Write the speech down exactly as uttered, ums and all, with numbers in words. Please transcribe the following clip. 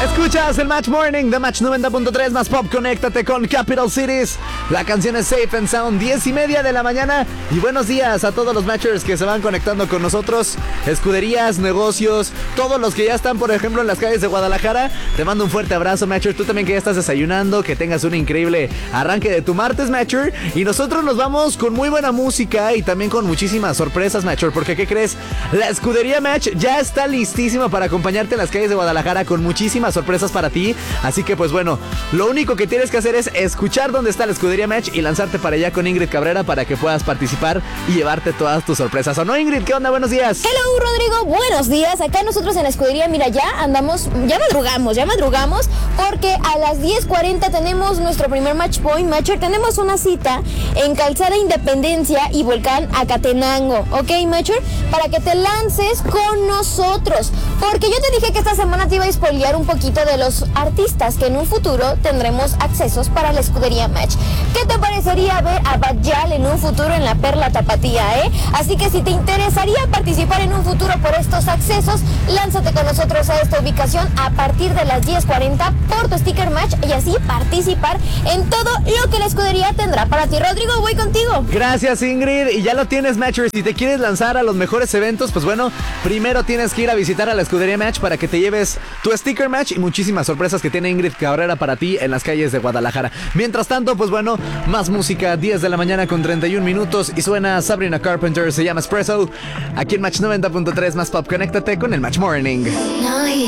Escuchas el Match Morning de Match noventa punto tres más pop. Conéctate con Capital Cities. La canción es Safe and Sound, diez y media de la mañana. Y buenos días a todos los matchers que se van conectando con nosotros. Escuderías, negocios, todos los que ya están, por ejemplo, en las calles de Guadalajara. Te mando un fuerte abrazo, matcher. Tú también que ya estás desayunando, que tengas un increíble arranque de tu martes, matcher. Y nosotros nos vamos con muy buena música y también con muchísimas sorpresas, matcher. Porque, ¿qué crees? La escudería Match ya está listísima para acompañarte en las calles de Guadalajara con muchísimas sorpresas para ti. Así que, pues bueno, lo único que tienes que hacer es escuchar dónde está la escudería Match y lanzarte para allá con Ingrid Cabrera para que puedas participar y llevarte todas tus sorpresas. ¿O no, Ingrid? ¿Qué onda? Buenos días. Hello, Rodrigo. Buenos días. Acá nosotros en la escudería, mira, ya andamos, ya madrugamos, ya madrugamos, porque a las diez cuarenta tenemos nuestro primer match point, matcher. Tenemos una cita en Calzada Independencia y Volcán Acatenango, ¿ok, matcher? Para que te lances con nosotros, porque yo te dije que esta semana te iba a spoilear un poquito de los artistas que en un futuro tendremos accesos para la escudería Match. ¿Qué te parecería ver a Bajal en un futuro en la Perla Tapatía, eh? Así que si te interesaría participar en un futuro por estos accesos, lánzate con nosotros a esta ubicación a partir de las diez cuarenta por tu sticker Match y así participar en todo lo que la escudería tendrá para ti. Rodrigo, voy contigo. Gracias, Ingrid. Y ya lo tienes, matcher. Si te quieres lanzar a los mejores eventos, pues bueno, primero tienes que ir a visitar a la escudería Match para que te lleves tu sticker Match y muchísimas sorpresas que tiene Ingrid Cabrera para ti en las calles de Guadalajara. Mientras tanto, pues bueno, más música, diez de la mañana con treinta y un minutos y suena Sabrina Carpenter, se llama Espresso. Aquí en Match noventa punto tres más pop, conéctate con el Match Morning.